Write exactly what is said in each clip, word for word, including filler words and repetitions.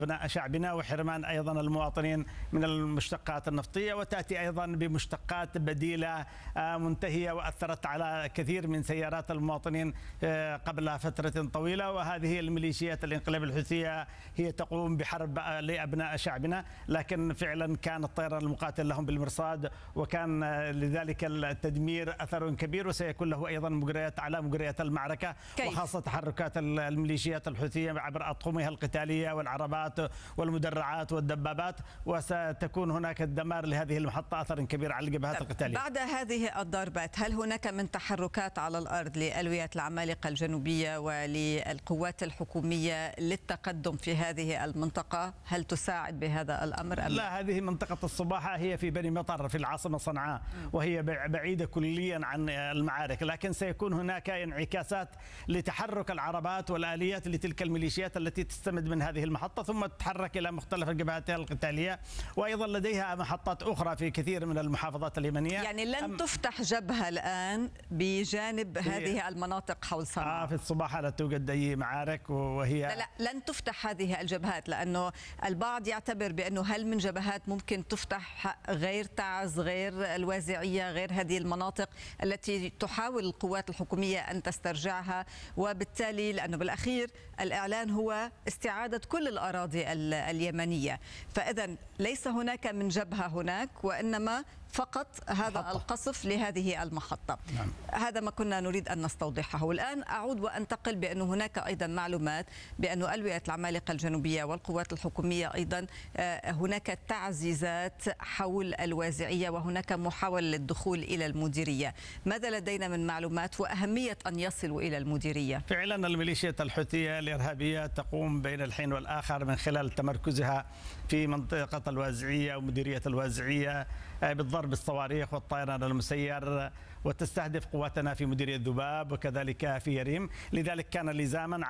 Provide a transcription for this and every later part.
بناء شعبنا وحرمان أيضا المواطنين من المشتقات النفطية، وتأتي أيضا بمشتقات بديلة منتهية وأثرت على كثير من سيارات المواطنين قبل فترة طويلة. وهذه الميليشيات الانقلاب الحوثية هي تقوم بحرب لأبناء شعبنا، لكن فعلا كان الطيران المقاتل لهم بالمرصاد، وكان لذلك التدمير أثر كبير، وسيكون له أيضا مجريات على مجريات المعركة كيف؟ وخاصة تحركات الميليشيات الحوثية عبر أطقمها القتالية والعربات والمدرعات والدبابات، وستكون هناك الدمار لهذه المحطة أثر كبير على الجبهات القتالية. بعد هذه الضربات هل هناك من تحركات على الأرض لألوية العمالقة الجنوبية وللقوات الحكومية للتقدم في هذه المنطقة؟ هل تساعد بهذا الأمر أم لا؟ هذه منطقة الصباحة هي في بني مطر في العاصمة صنعاء، وهي بعيدة كليا عن المعارك، لكن سيكون هناك انعكاسات لتحرك العربات والآليات لتلك الميليشيات التي تستمد من هذه المحطة ثم تتحرك إلى مختلف جبهاتها القتالية، وأيضا لديها محطات أخرى في كثير من المحافظات اليمنية. يعني لن تفتح جبهة الآن بجانب هذه المناطق حول صنعاء؟ آه في الصباحة لا توجد أي معارك، وهي لا, لا لن تفتح هذه الجبهات، لأنه البعض يعتبر بأنه هل من جبهات ممكن تفتح غير تعز، غير الوازعية، غير هذه المناطق التي تحاول القوات الحكومية أن تسترجعها، وبالتالي لأنه بالأخير الإعلان هو استعادة كل الأراضي اليمنية، فإذا ليس هناك من جبهة هناك وإنما فقط هذا محطة. القصف لهذه المحطة. نعم. هذا ما كنا نريد أن نستوضحه. الآن أعود وأنتقل بأن هناك أيضا معلومات بأن ألوية العمالقة الجنوبية والقوات الحكومية أيضا هناك تعزيزات حول الوازعية وهناك محاولة للدخول إلى المديرية. ماذا لدينا من معلومات وأهمية أن يصلوا إلى المديرية؟ فعلا الميليشيات الحوثية الإرهابية تقوم بين الحين والآخر من خلال تمركزها في منطقة الوازعية ومديرية الوازعية بالضرب الصواريخ والطيران المسير، وتستهدف قواتنا في مديرية ذباب وكذلك في يريم. لذلك كان لزاما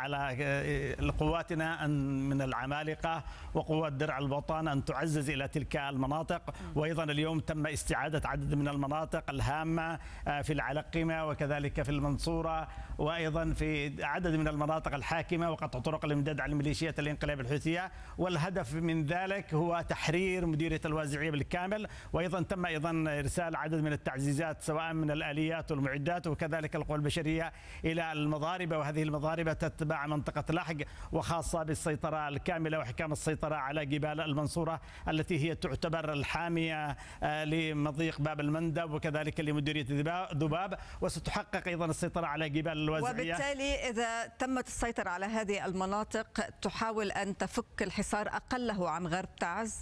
على قواتنا أن من العمالقة وقوات درع الوطن أن تعزز إلى تلك المناطق، وأيضا اليوم تم استعادة عدد من المناطق الهامة في العلقمة وكذلك في المنصورة، وأيضا في عدد من المناطق الحاكمة وقطع طرق الامداد على الميليشيات الانقلاب الحوثية. والهدف من ذلك هو تحرير مديرية الوازعية بالكامل، وأيضا تم أيضا إرسال عدد من التعزيزات سواء من الآليات والمعدات وكذلك القوى البشرية إلى المضاربة، وهذه المضاربة تتبع منطقة لحق، وخاصة بالسيطرة الكاملة وإحكام السيطرة على جبال المنصورة التي هي تعتبر الحامية لمضيق باب المندب وكذلك لمديرية ذباب، وستحقق أيضا السيطرة على جبال الوازعية. وبالتالي إذا تمت السيطرة على هذه المناطق تحاول أن تفك الحصار أقله عن غرب تعز؟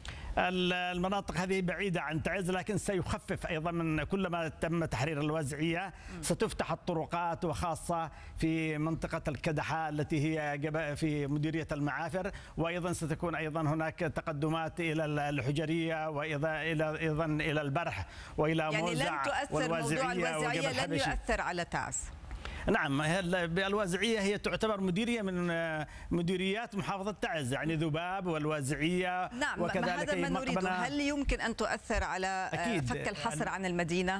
المناطق هذه بعيدة عن تعز، لكن سيخفف أيضا من كلما تم تحرير الوازعية ستفتح الطرقات، وخاصة في منطقة الكدحة التي هي في مديرية المعافر، وأيضا ستكون أيضا هناك تقدمات إلى الحجرية وأيضا إلى أيضا إلى البرح وإلى يعني موزع. لن تؤثر موضوع الوازعية، لن يؤثر على تعز؟ نعم، الوازعية هي تعتبر مديرية من مديريات محافظة تعز، يعني ذباب والوازعية. نعم، وكذلك هذا ما نريده. هل يمكن أن تؤثر على أكيد فك الحصر عن المدينة؟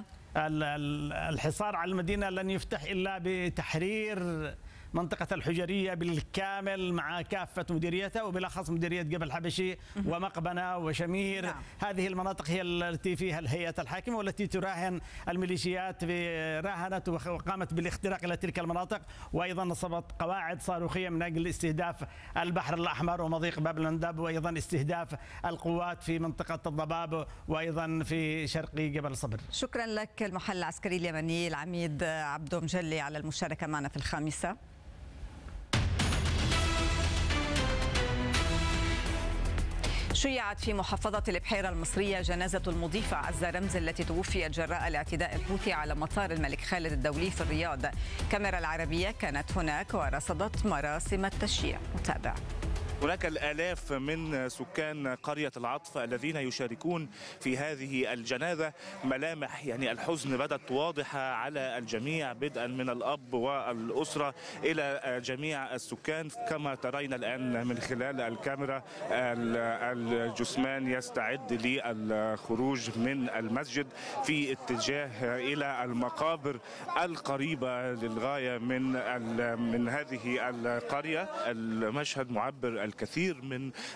الحصار على المدينة لن يفتح إلا بتحرير منطقة الحجرية بالكامل مع كافة مديريتها، وبالأخص مديرية جبل حبشي ومقبنة وشمير. نعم. هذه المناطق هي التي فيها الهيئة الحاكمة والتي تراهن الميليشيات، راهنت وقامت بالاختراق إلى تلك المناطق، وأيضا نصبت قواعد صاروخية من أجل استهداف البحر الأحمر ومضيق باب المندب، وأيضا استهداف القوات في منطقة الضباب وأيضا في شرقي جبل صبر. شكرا لك المحلل العسكري اليمني العميد عبدو مجلي على المشاركة معنا في الخامسة. شيعت في محافظة البحيرة المصرية جنازة المضيفة عزة رمز التي توفيت جراء الاعتداء الحوثي على مطار الملك خالد الدولي في الرياض. كاميرا العربية كانت هناك ورصدت مراسم التشييع. متابع. هناك الآلاف من سكان قرية العطف الذين يشاركون في هذه الجنازة. ملامح يعني الحزن بدت واضحة على الجميع، بدءا من الأب والأسرة إلى جميع السكان. كما ترين الآن من خلال الكاميرا الجثمان يستعد للخروج من المسجد في اتجاه إلى المقابر القريبة للغاية من من هذه القرية. المشهد معبر الكثير من